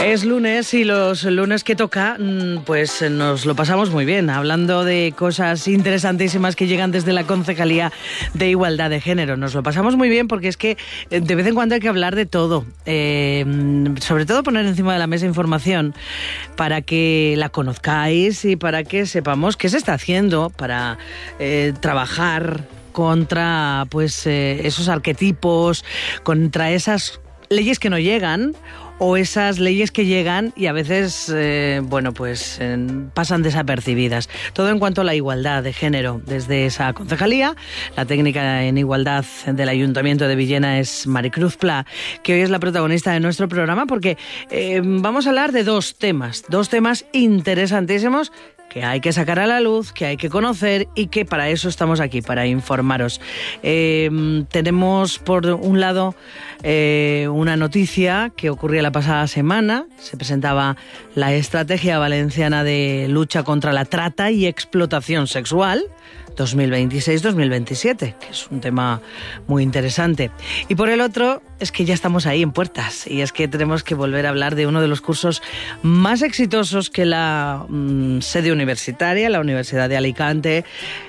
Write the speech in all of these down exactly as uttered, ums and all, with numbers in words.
Es lunes y los lunes que toca, pues nos lo pasamos muy bien, hablando de cosas interesantísimas que llegan desde la Concejalía de Igualdad de Género. Nos lo pasamos muy bien porque es que de vez en cuando hay que hablar de todo, eh, sobre todo poner encima de la mesa información para que la conozcáis y para que sepamos qué se está haciendo para eh, trabajar contra pues eh, esos arquetipos, contra esas leyes que no llegan o esas leyes que llegan y a veces, eh, bueno, pues eh, pasan desapercibidas. Todo en cuanto a la igualdad de género desde esa concejalía. La técnica en igualdad del Ayuntamiento de Villena es Maricruz Pla, que hoy es la protagonista de nuestro programa porque eh, vamos a hablar de dos temas, dos temas interesantísimos que hay que sacar a la luz, que hay que conocer y que para eso estamos aquí, para informaros. Eh, tenemos por un lado eh, una noticia que ocurría la pasada semana. Se presentaba la Estrategia Valenciana de Lucha contra la Trata y Explotación Sexual dos mil veintiséis dos mil veintisiete, que es un tema muy interesante. Y por el otro, es que ya estamos ahí en puertas, y es que tenemos que volver a hablar de uno de los cursos más exitosos que la mmm, sede universitaria, la Universidad de Alicante,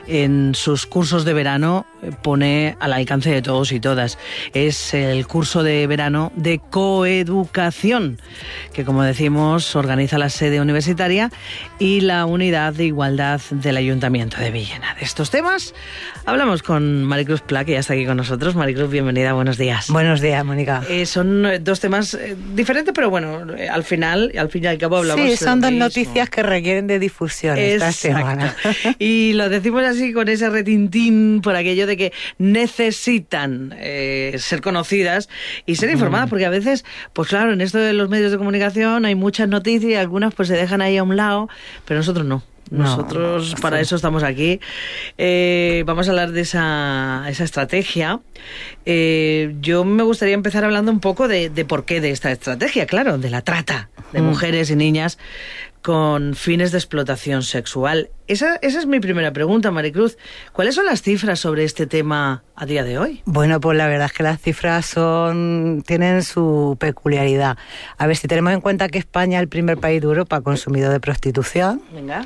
en sus cursos de verano pone al alcance de todos y todas. Es el curso de verano de coeducación, que como decimos organiza la sede universitaria y la Unidad de Igualdad del Ayuntamiento de Villena. De estos temas hablamos con Maricruz Pla, que ya está aquí con nosotros. Maricruz, bienvenida, buenos días. Buenos días, Mónica. Eh, son dos temas eh, diferentes, pero bueno, eh, al final, al fin y al cabo hablamos de Sí, son dos mismo. Noticias que requieren de difusión esta semana. Y lo decimos así con ese retintín por aquello de que necesitan eh, ser conocidas y ser informadas, mm. porque a veces, pues claro, en esto de los medios de comunicación hay muchas noticias y algunas pues se dejan ahí a un lado, pero nosotros no. Nosotros no, para sí. eso estamos aquí. Eh, vamos a hablar de esa, esa estrategia. Eh, yo me gustaría empezar hablando un poco de, de por qué de esta estrategia, claro, de la trata de mm. mujeres y niñas con fines de explotación sexual. Esa, esa es mi primera pregunta, Maricruz. ¿Cuáles son las cifras sobre este tema a día de hoy? Bueno, pues la verdad es que las cifras son tienen su peculiaridad. A ver, si tenemos en cuenta que España es el primer país de Europa consumido de prostitución. Venga.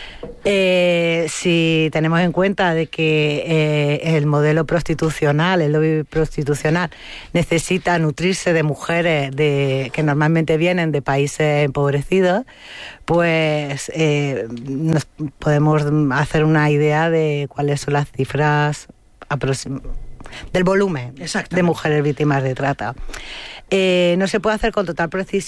Eh, si tenemos en cuenta de que eh, el modelo prostitucional, el lobby prostitucional, necesita nutrirse de mujeres de, que normalmente vienen de países empobrecidos, pues eh, nos podemos hacer una idea de cuáles son las cifras aproximadas del volumen de mujeres víctimas de trata. Eh, no se puede hacer con total precisión